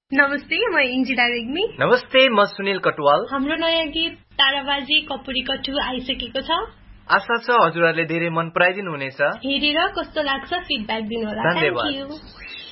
नमस्ते, म इन्जिला रेग्मी। नमस्ते, म सुनिल कटवाल। हाम्रो नयाँ गीत ताराबाजी कपुरी कटु आइसकेको छ। आशा छ हजुरहरूले धेरै मन पराइदिनु हुनेछ। हेरेर कस्तो लाग्छ फिडब्याक दिनु होला। धन्यवाद। Thank you.